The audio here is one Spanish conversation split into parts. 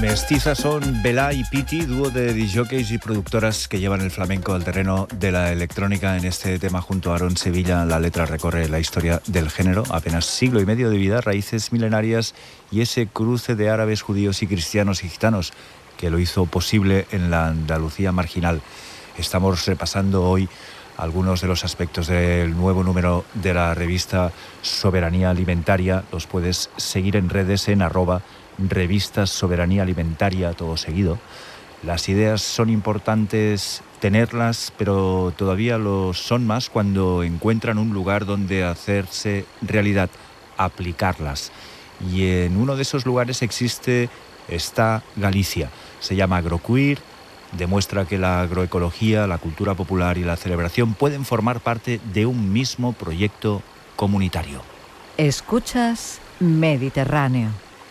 Mestizas son Bela y Piti, dúo de disjockeys y productoras que llevan el flamenco al terreno de la electrónica. En este tema, junto a Aarón Sevilla, la letra recorre la historia del género, apenas siglo y medio de vida, raíces milenarias y ese cruce de árabes, judíos y cristianos y gitanos que lo hizo posible en la Andalucía marginal. Estamos repasando hoy algunos de los aspectos del nuevo número de la revista Soberanía Alimentaria. Los puedes seguir en redes en @revistas Soberanía Alimentaria, todo seguido. Las ideas son importantes tenerlas, pero todavía lo son más cuando encuentran un lugar donde hacerse realidad, aplicarlas. Y en uno de esos lugares está Galicia. Se llama Agroqueer. Demuestra que la agroecología, la cultura popular y la celebración pueden formar parte de un mismo proyecto comunitario. Escuchas Mediterráneo.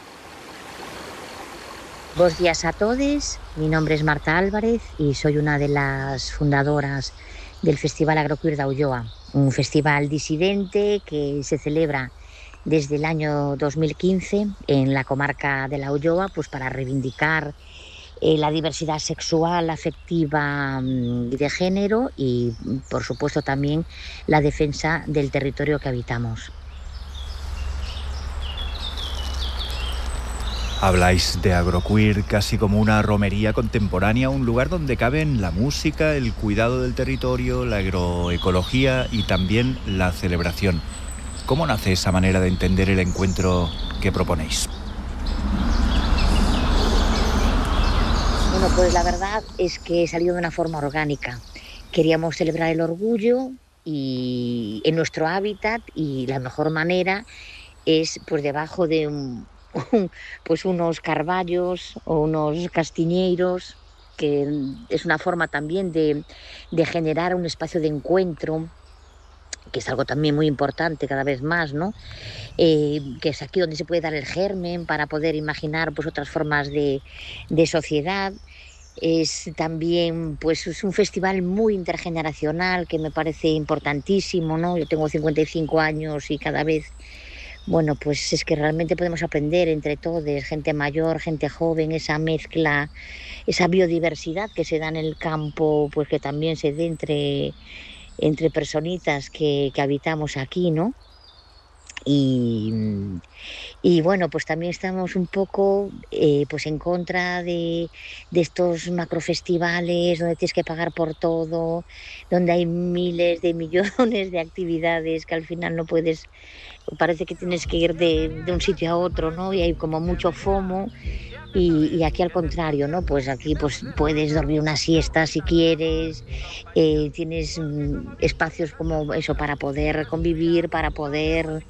Buenos días a todos, mi nombre es Marta Álvarez y soy una de las fundadoras del Festival Agroqueer de Ulloa, un festival disidente que se celebra desde el año 2015 en la comarca de la Ulloa, pues para reivindicar la diversidad sexual, afectiva y de género y, por supuesto, también la defensa del territorio que habitamos. Habláis de Agroqueer casi como una romería contemporánea, un lugar donde caben la música, el cuidado del territorio, la agroecología y también la celebración. ¿Cómo nace esa manera de entender el encuentro que proponéis? Bueno, pues la verdad es que salió de una forma orgánica. Queríamos celebrar el orgullo y en nuestro hábitat, y la mejor manera es pues debajo de pues unos carballos o unos castiñeiros, que es una forma también de generar un espacio de encuentro, que es algo también muy importante cada vez más, ¿no? Que es aquí donde se puede dar el germen para poder imaginar pues otras formas de sociedad. Es también pues es un festival muy intergeneracional que me parece importantísimo, ¿no? Yo tengo 55 años y cada vez, bueno, pues es que realmente podemos aprender entre todos, gente mayor, gente joven, esa mezcla, esa biodiversidad que se da en el campo, pues que también se dé entre personitas que habitamos aquí, ¿no? Y bueno, pues también estamos un poco pues en contra de estos macrofestivales donde tienes que pagar por todo, donde hay miles de millones de actividades que al final no puedes, parece que tienes que ir de un sitio a otro, ¿no? Y hay como mucho FOMO. Y aquí al contrario, ¿no? Pues aquí pues puedes dormir una siesta si quieres, tienes espacios como eso para poder convivir, para poder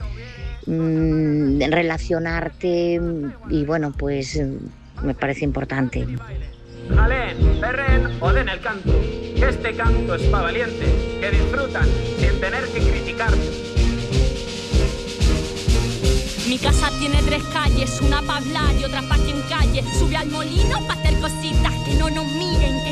relacionarte y bueno, pues me parece importante. Jalén, perren o den el canto, que este canto es pa' valientes, que disfrutan sin tener que criticar. Mi casa tiene 3 calles, una pa' hablar y otra pa' quien calle. Sube al molino pa' hacer cositas que no nos miren, que